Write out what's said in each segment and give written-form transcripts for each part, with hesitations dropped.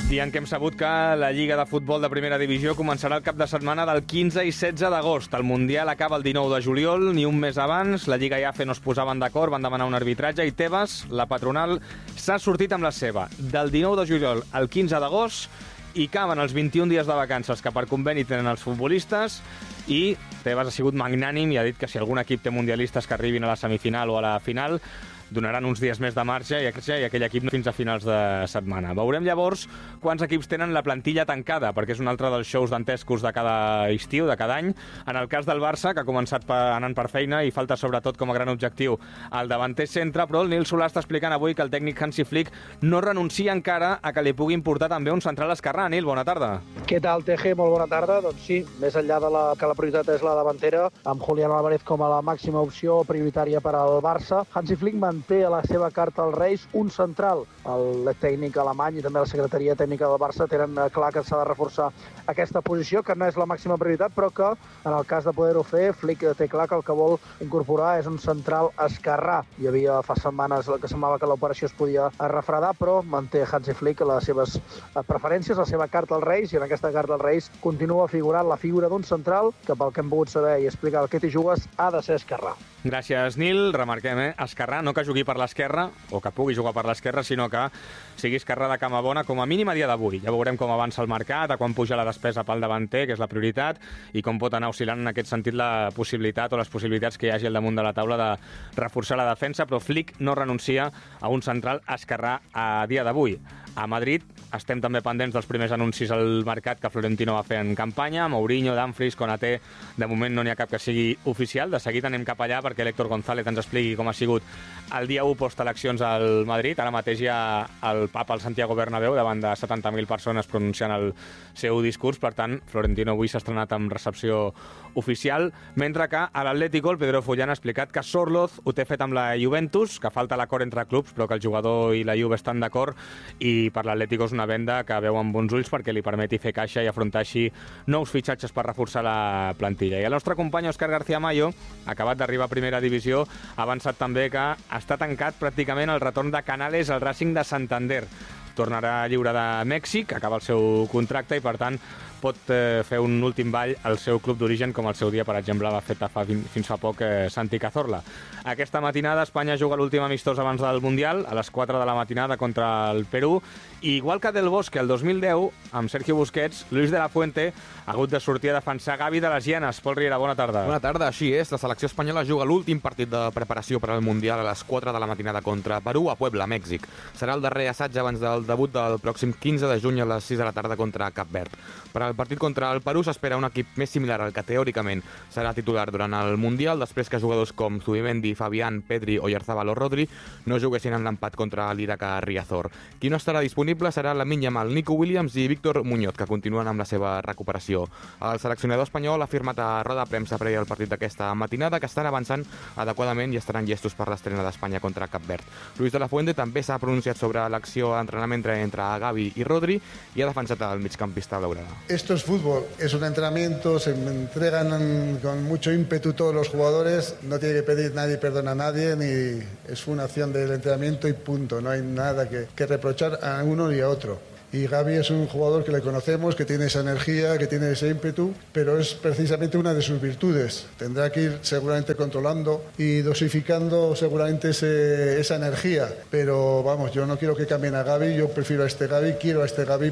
I en què hem sabut que la Lliga de Futbol de Primera Divisió començarà el cap de setmana del 15 i 16 d'agost. El Mundial acaba el 19 de juliol, ni un mes abans. La Lliga i AFE no es posaven d'acord, van demanar un arbitratge i Tebas, la patronal, s'ha sortit amb la seva. Del 19 de juliol al 15 d'agost i caben els 21 dies de vacances que per conveni tenen els futbolistes i Tebas ha sigut magnànim i ha dit que si algun equip té mundialistes que arribin a la semifinal o a la final donaran uns dies més de marge i aquell equip fins a finals de setmana. Veurem llavors quants equips tenen la plantilla tancada, perquè és un altre dels shows dantescos de cada estiu, de cada any. En el cas del Barça, que ha començat anant per feina i falta sobretot com a gran objectiu el davanter centre, però el Nil Solà està explicant avui que el tècnic Hansi Flick no renuncia encara a que li pugui importar també un central esquerrà. Nil, bona tarda. Què tal, TG? Molt bona tarda. Doncs sí, més enllà de que la prioritat és la davantera, amb Julián Álvarez com a la màxima opció prioritària per al Barça, Hansi Flick manté a la seva carta als Reis un central. El tècnic alemany i també la secretaria tècnica del Barça tenen clar que s'ha de reforçar aquesta posició, que no és la màxima prioritat, però que en el cas de poder-ho fer, Flick té clar que el que vol incorporar és un central esquerrà. Hi havia fa setmanes que semblava que l'operació es podia refredar, però manté Hansi Flick les seves preferències, la seva carta als Reis, i en aquesta carta als Reis continua figurant la figura d'un central que, pel que hem pogut saber i explicar el que t'hi jugues, ha de ser esquerrà. Gràcies, Nil. Remarquem, esquerrà, no que jugui per l'esquerra, o que pugui jugar per l'esquerra, sinó que sigui esquerrà de cama bona, com a mínim a dia d'avui. Ja veurem com avança el mercat, a quan puja la despesa pel davanter, que és la prioritat, i com pot anar oscil·lant en aquest sentit la possibilitat o les possibilitats que hi hagi al damunt de la taula de reforçar la defensa, però Flick no renuncia a un central esquerrà a dia d'avui. A Madrid estem també pendents dels primers anuncis al mercat que Florentino va fer en campanya. Mourinho, Dumfries, Konaté, de moment no n'hi ha cap que sigui oficial. De seguida anem cap allà perquè l'Héctor González ens expliqui com ha sigut el dia 1 post-eleccions al Madrid. Ara mateix hi ha el papa al Santiago Bernabéu davant de 70.000 persones pronunciant el seu discurs. Per tant, Florentino avui s'ha estrenat amb recepció oficial, mentre que a l'Atlético el Pedro Fullán ha explicat que Sorloz ho té fet amb la Juventus, que falta l'acord entre clubs, però que el jugador i la Juve estan d'acord, i per l'Atlético és una venda que veu amb bons ulls perquè li permeti fer caixa i afrontar així nous fitxatges per reforçar la plantilla. I el nostre company Òscar García Mayo, acabat d'arribar a Primera Divisió, ha avançat també que està tancat pràcticament el retorn de Canales al Racing de Santander. Tornarà lliure de Mèxic, acaba el seu contracte i, per tant, pot fer un últim ball al seu club d'origen, com el seu dia, per exemple, va fer fins fa poc Santi Cazorla. Aquesta matinada Espanya juga l'últim amistós abans del Mundial, a les 4 de la matinada contra el Perú, i igual que Del Bosque el 2010, amb Sergio Busquets, Luis de la Fuente ha hagut de sortir a defensar Gavi de les Hienes. Pol Riera, bona tarda. Bona tarda, així és. La selecció espanyola juga l'últim partit de preparació per al Mundial a les 4 de la matinada contra Perú a Puebla, Mèxic. Serà el darrer assaig abans del debut del pròxim 15 de juny a les 6 de la tarda contra Cap Verd. Per al partit contra el Perú s'espera un equip més similar al que teòricament serà titular durant el Mundial, després que jugadors com Zubimendi, Fabián, Pedri, Oyarzabal o Rodri no juguessin en l'empat contra l'Irac a Riazor. Qui no estarà disponible serà Lamine Yamal, Nico Williams i Víctor Muñoz, que continuen amb la seva recuperació. El seleccionador espanyol ha afirmat a roda de premsa prèvia al partit d'aquesta matinada que estan avançant adequadament i estaran llestos per l'estrena d'Espanya contra Cap Verd. Luis de la Fuente també s'ha pronunciat sobre l'acció d'entrenament entre Gavi i Rodri i ha defensat el migcampista blaugrana. Esto es fútbol, es un entrenamiento, se entregan con mucho ímpetu todos los jugadores, no tiene que pedir nadie perdón a nadie, ni es una acción del entrenamiento y punto, no hay nada que reprochar a uno ni a otro. Y Gavi es un jugador que le conocemos, que tiene esa energía, que tiene ese ímpetu, pero es precisamente una de sus virtudes. Tendrá que ir seguramente controlando y dosificando seguramente esa energía. Pero vamos, yo no quiero que cambien a Gavi, yo prefiero a este Gavi, quiero a este Gavi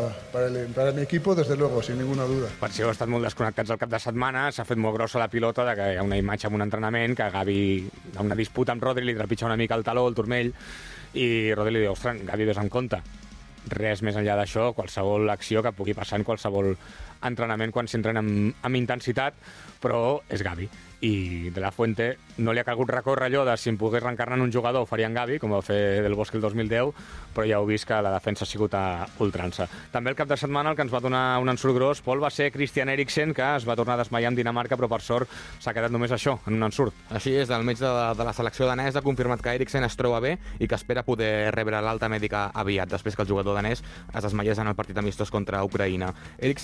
para mi equipo, desde luego, sin ninguna duda. Per si heu estat molt desconnectats al cap de setmana, s'ha fet molt grossa la pilota de que hi ha una imatge en un entrenament que Gavi, en una disputa amb Rodri, li trepitja una mica el taló, el turmell, i Rodri li diu, ostres, Gavi, ves en compte. Res més enllà d'això, qualsevol acció que pugui passar en qualsevol entrenament quan s'entrena amb intensitat, però és Gavi. I de la Fuente no li ha calgut recórrer allò de si em pogués reencarnar en un jugador ho faria en Gavi, com va fer Del Bosque el 2010, però ja heu vist que la defensa ha sigut a ultrança. També el cap de setmana el que ens va donar un ensurt gros, Pol, va ser Christian Eriksen, que es va tornar a desmaiar amb Dinamarca, però per sort s'ha quedat només això, en un ensurt. Així és, el metge de la selecció danesa ha confirmat que Eriksen es troba bé i que espera poder rebre l'alta mèdica aviat, després que el jugador danès es desmaiés en el partit amistós contra Ucraïna. Eriksen, que ja va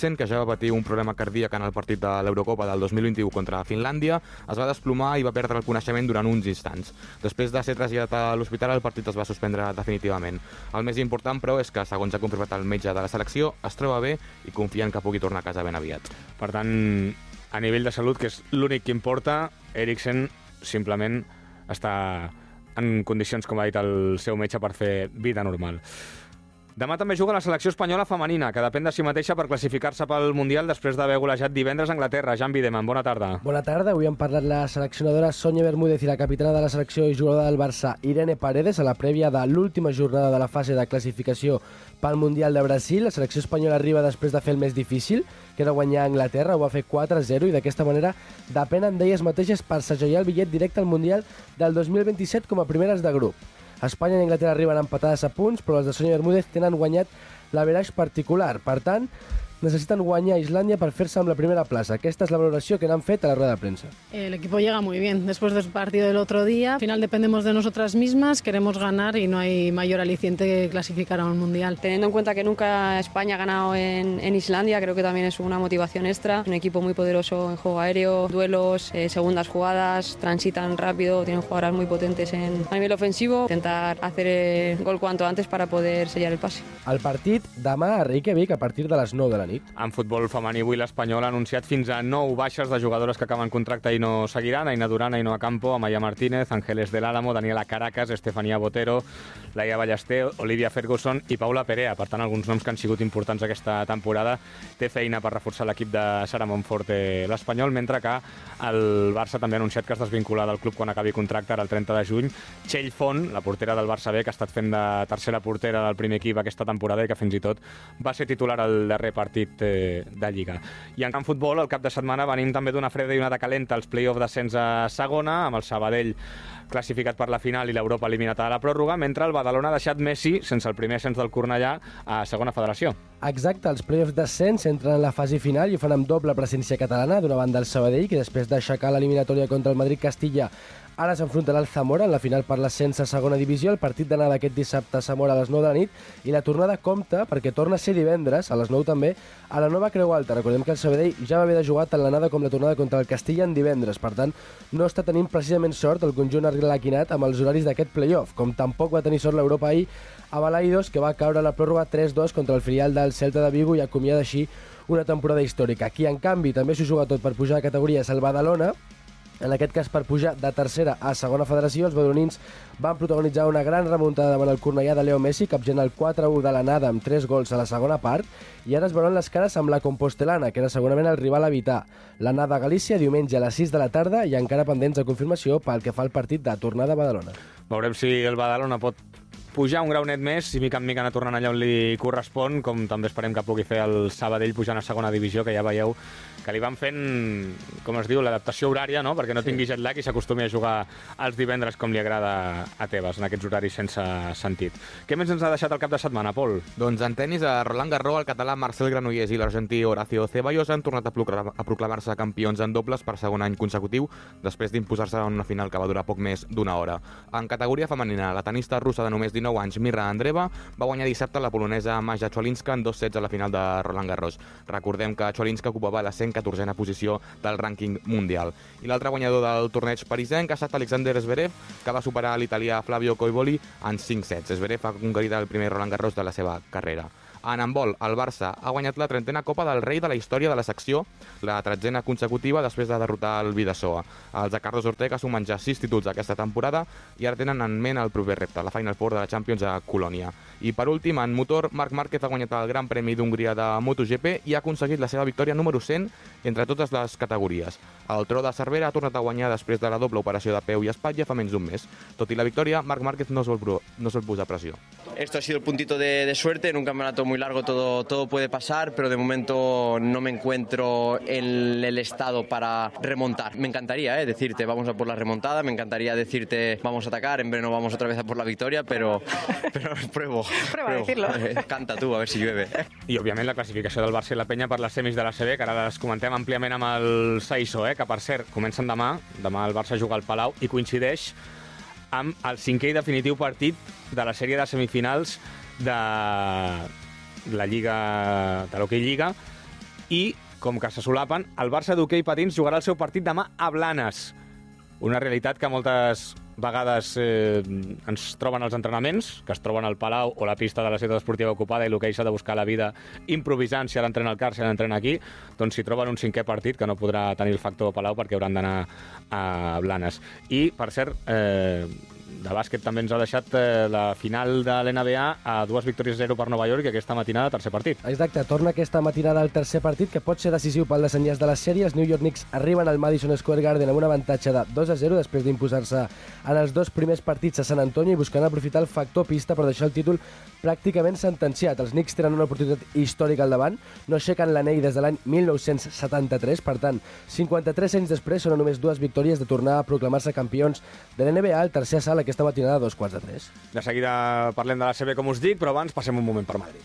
patir un problema cardíac en el partit de l'Eurocopa del 2021 contra Finlàndia, es va desplomar i va perdre el coneixement durant uns instants. Després de ser traslladat a l'hospital, el partit es va suspendre definitivament. El més important, però, és que, segons ha confirmat el metge de la selecció, es troba bé i confien que pugui tornar a casa ben aviat. Per tant, a nivell de salut, que és l'únic que importa, Eriksen simplement està en condicions, com ha dit el seu metge, per fer vida normal. Demà també juga la selecció espanyola femenina, que depèn de si mateixa per classificar-se pel Mundial després d'haver golejat divendres a Anglaterra. Jan Videman, bona tarda. Bona tarda. Avui han parlat la seleccionadora Sonia Bermúdez i la capitana de la selecció i jugadora del Barça, Irene Paredes, a la prèvia de l'última jornada de la fase de classificació pel Mundial de Brasil. La selecció espanyola arriba després de fer el més difícil, que era guanyar a Anglaterra. Ho va fer 4-0 i d'aquesta manera depenen d'elles mateixes per segellar el bitllet directe al Mundial del 2027 com a primeres de grup. Espanya i Anglaterra arriben empatades a punts, però les de Sonia Bermúdez tenen guanyat l'averaix particular. Per tant, necesiten guanyar a Islàndia per fer-se amb la primera plaça. Aquesta és la valoració que n'han fet a la rueda de premsa. El equipo llega muy bien. Después del partido del otro día, al final dependemos de nosotras mismas, queremos ganar y no hay mayor aliciente que clasificar a un mundial. Teniendo en cuenta que nunca España ha ganado en Islandia, creo que también es una motivación extra. Un equipo muy poderoso en juego aéreo, duelos, segundas jugadas, transitan rápido, tienen jugadoras muy potentes a nivel ofensivo. Intentar hacer el gol cuanto antes para poder sellar el pase. El partit demà a Reykjavik a partir de les 9 de la nit. En futbol femení, avui l'Espanyol ha anunciat fins a 9 baixes de jugadores que acaben contracte i no seguiran. Aina Durán, Ainhoa Campo, Amaya Martínez, Ángeles del Álamo, Daniela Caracas, Estefanía Botero, Laia Ballester, Olivia Ferguson i Paula Perea. Per tant, alguns noms que han sigut importants aquesta temporada. Té feina per reforçar l'equip de Sara Monforte l'Espanyol, mentre que el Barça també ha anunciat que es desvincula del club quan acabi contracte ara el 30 de juny. Txell Font, la portera del Barça B, que ha estat fent de tercera portera del primer equip aquesta temporada i que fins i tot va ser titular al darrer partit de Lliga. I en camp futbol, el cap de setmana venim també d'una freda i una de calenta als play-off d'ascens a segona, amb el Sabadell classificat per la final i l'Europa eliminat a la pròrroga, mentre el Badalona ha deixat Messi sense el primer ascens del Cornellà a segona federació. Exacte, els play-offs d'ascens entren en la fase final i ho fan amb doble presència catalana, d'una banda el Sabadell, que després d'aixecar l'eliminatòria contra el Madrid-Castilla ara s'enfrontarà al Zamora en la final per l'ascens a segona divisió. El partit d'anada aquest dissabte a Zamora a les 9 de la nit i la tornada compta perquè torna a ser divendres, a les 9 també, a la nova Creu Alta. Recordem que el Sabadell ja va haver de jugar tant l'anada com la tornada contra el Castilla en divendres. Per tant, no està tenint precisament sort el conjunt arlequinat amb els horaris d'aquest play-off, com tampoc va tenir sort l'Europa ahir a Balaidos, que va caure a la pròrroga 3-2 contra el filial del Celta de Vigo i acomiada així una temporada històrica. Qui, en canvi, també s'ho juga tot per pujar de categoria és el Badalona. En aquest cas, per pujar de tercera a segona federació, els badalonins van protagonitzar una gran remuntada davant el Cornellà de Leo Messi, capgent el 4-1 de l'anada amb 3 gols a la segona part, i ara es veuran les cares amb la Compostelana, que era segurament el rival a evitar. L'anada a Galícia, diumenge a les 6 de la tarda, i encara pendents de confirmació pel que fa al partit de tornada a Badalona. Veurem si el Badalona pot pujar un graunet més i mica en mica anar tornant allà on li correspon, com també esperem que pugui fer el Sabadell pujant a segona divisió, que ja veieu que li van fent, com es diu, l'adaptació horària, no? Perquè no tingui jet lag i s'acostumi a jugar els divendres com li agrada a Tebas, en aquests horaris sense sentit. Què més ens ha deixat el cap de setmana, Pol? Doncs en tennis, a Roland Garros, el català Marcel Granollers i l'argentí Horacio Ceballos han tornat a proclamar-se campions en dobles per segon any consecutiu, després d'imposar-se en una final que va durar poc més d'una hora. En categoria femenina, la tenista russa de només 19 anys, Mirra Andreeva, va guanyar dissabte la polonesa Maja Chwalinska en 2 sets a la final de Roland Garros. Recordem que Chwalinska ocupava la 114a posició del rànquing mundial. I l'altre guanyador del torneig parisenc ha estat Alexander Zverev, que va superar l'italià Flavio Coivoli en 5 sets. Zverev ha conquerit el primer Roland Garros de la seva carrera. En handbol, el Barça ha guanyat la 30a Copa del Rei de la història de la secció, la 13a consecutiva després de derrotar el Vidasoa. Els de Carlos Ortega sumen ja 6 títols aquesta temporada i ara tenen en ment el proper repte, la Final Four de la Champions a Colònia. I per últim, en motor, Marc Márquez ha guanyat el Gran Premi d'Hongria de MotoGP i ha aconseguit la seva victòria número 100 entre totes les categories. El Tro de Cervera ha tornat a guanyar després de la doble operació de peu i espatlla fa menys d'un mes. Tot i la victòria, Marc Márquez no es vol posar pressió. Esto ha sido el puntito de suerte, en un campeonato muy largo todo puede pasar, pero de momento no me encuentro en el estado para remontar. Me encantaría decirte vamos a por la remontada, me encantaría decirte vamos a atacar, en verano vamos otra vez a por la victoria, pero pruebo. Prueba a decirlo. Canta tú, a ver si llueve. I, òbviament, la classificació del Barça i la Penya per les semis de la CB, que ara les comentem àmpliament amb el Saiso, que, per cert, comencen demà. Demà el Barça juga al Palau i coincideix amb el 5è i definitiu partit de la sèrie de semifinals de la Lliga, de l'Hockey Lliga, i com que se solapen, el Barça d'hoquei patins jugarà el seu partit demà a Blanes. Una realitat que moltes vegades ens troben als entrenaments, que es troben al Palau o la pista de la ciutat esportiva ocupada i l'hoquei s'ha de buscar la vida improvisant si ha d'entrenar al CAR, si ha d'entrenar aquí, doncs s'hi troben un cinquè partit que no podrà tenir el factor Palau perquè hauran d'anar a Blanes. I, per cert, de bàsquet també ens ha deixat la final de l'NBA a 2 victòries 0 per Nova York i aquesta matinada tercer partit. Exacte, torna aquesta matinada al tercer partit que pot ser decisiu pel desenllaç de la sèrie. Els New York Knicks arriben al Madison Square Garden amb un avantatge de 2-0 després d'imposar-se en els 2 primers partits a San Antonio i buscant aprofitar el factor pista per deixar el títol pràcticament sentenciat. Els Knicks tenen una oportunitat històrica al davant, no aixequen l'anell des de l'any 1973, per tant, 53 anys després són només 2 victòries de tornar a proclamar-se campions de l'NBA al tercer assalt aquesta matinada a 2:45. De seguida parlem de la CB, com us dic, però abans passem un moment per Madrid.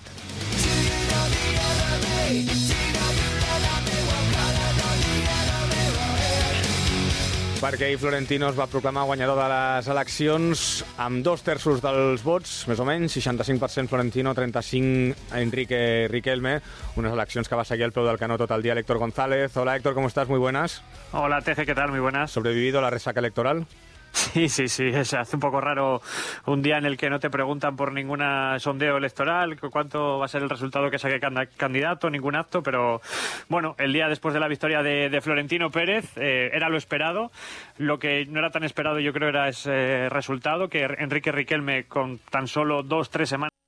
Perquè Florentino es va proclamar guanyador de les eleccions amb 2/3 dels vots, més o menys, 65% Florentino, 35% Enrique Riquelme, unes eleccions que va seguir al peu del canó tot el día Héctor González. Hola Héctor, ¿cómo estás? Muy buenas. Hola TC, ¿qué tal? Muy buenas. ¿Sobrevivido a la resaca electoral? Sí, se hace un poco raro un día en el que no te preguntan por ningún sondeo electoral, cuánto va a ser el resultado que saque cada candidato, ningún acto, pero bueno, el día después de la victoria de Florentino Pérez era lo esperado. Lo que no era tan esperado yo creo era ese resultado, que Enrique Riquelme con tan solo 2-3 semanas